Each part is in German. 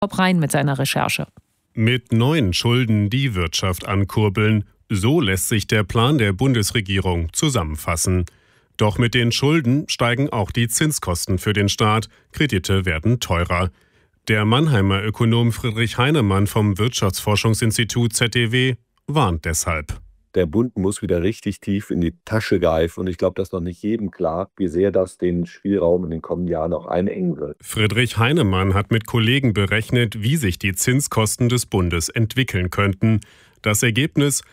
Jakob Rhein mit seiner Recherche. Mit neuen Schulden die Wirtschaft ankurbeln. So lässt sich der Plan der Bundesregierung zusammenfassen. Doch mit den Schulden steigen auch die Zinskosten für den Staat. Kredite werden teurer. Der Mannheimer Ökonom Friedrich Heinemann vom Wirtschaftsforschungsinstitut ZDW warnt deshalb. Der Bund muss wieder richtig tief in die Tasche greifen. Und ich glaube, das ist noch nicht jedem klar, wie sehr das den Spielraum in den kommenden Jahren auch einengen wird. Friedrich Heinemann hat mit Kollegen berechnet, wie sich die Zinskosten des Bundes entwickeln könnten. Das Ergebnis: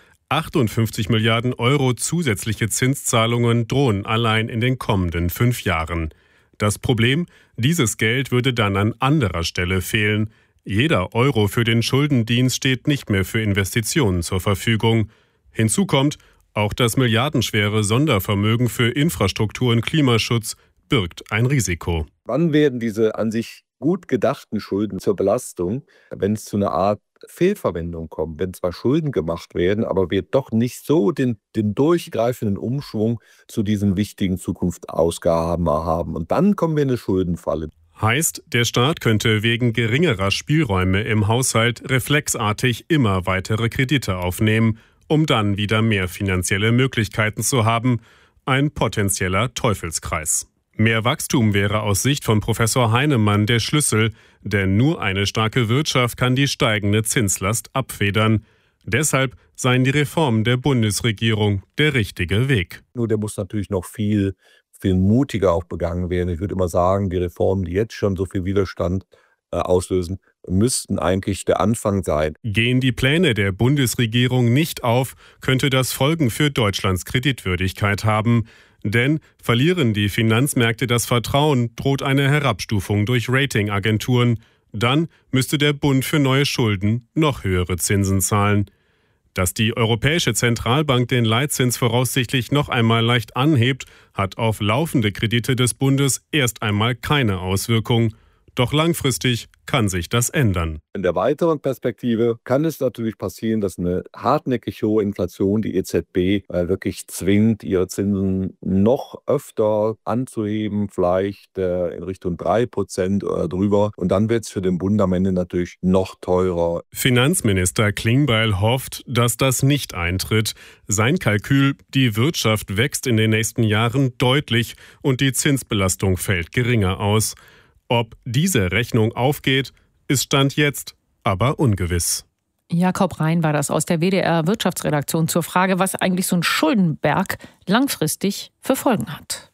58 Milliarden Euro zusätzliche Zinszahlungen drohen allein in den kommenden 5 Jahren. Das Problem: dieses Geld würde dann an anderer Stelle fehlen. Jeder Euro für den Schuldendienst steht nicht mehr für Investitionen zur Verfügung. Hinzu kommt, auch das milliardenschwere Sondervermögen für Infrastruktur und Klimaschutz birgt ein Risiko. Wann werden diese an sich gut gedachten Schulden zur Belastung, wenn es zu einer Art Fehlverwendung kommt, wenn zwar Schulden gemacht werden, aber wir doch nicht so den durchgreifenden Umschwung zu diesen wichtigen Zukunftsausgaben haben. Und dann kommen wir in eine Schuldenfalle. Heißt, der Staat könnte wegen geringerer Spielräume im Haushalt reflexartig immer weitere Kredite aufnehmen, um dann wieder mehr finanzielle Möglichkeiten zu haben. Ein potenzieller Teufelskreis. Mehr Wachstum wäre aus Sicht von Professor Heinemann der Schlüssel, denn nur eine starke Wirtschaft kann die steigende Zinslast abfedern. Deshalb seien die Reformen der Bundesregierung der richtige Weg. Nur der muss natürlich noch viel mutiger auch begangen werden. Ich würde immer sagen, die Reformen, die jetzt schon so viel Widerstand auslösen, müssten eigentlich der Anfang sein. Gehen die Pläne der Bundesregierung nicht auf, könnte das Folgen für Deutschlands Kreditwürdigkeit haben. Denn verlieren die Finanzmärkte das Vertrauen, droht eine Herabstufung durch Ratingagenturen. Dann müsste der Bund für neue Schulden noch höhere Zinsen zahlen. Dass die Europäische Zentralbank den Leitzins voraussichtlich noch einmal leicht anhebt, hat auf laufende Kredite des Bundes erst einmal keine Auswirkung. Doch langfristig kann sich das ändern. In der weiteren Perspektive kann es natürlich passieren, dass eine hartnäckig hohe Inflation die EZB wirklich zwingt, ihre Zinsen noch öfter anzuheben, vielleicht in Richtung 3% oder drüber. Und dann wird es für den Bund am Ende natürlich noch teurer. Finanzminister Klingbeil hofft, dass das nicht eintritt. Sein Kalkül: die Wirtschaft wächst in den nächsten Jahren deutlich und die Zinsbelastung fällt geringer aus. Ob diese Rechnung aufgeht, ist Stand jetzt aber ungewiss. Jakob Rhein war das aus der WDR Wirtschaftsredaktion zur Frage, was eigentlich so ein Schuldenberg langfristig für Folgen hat.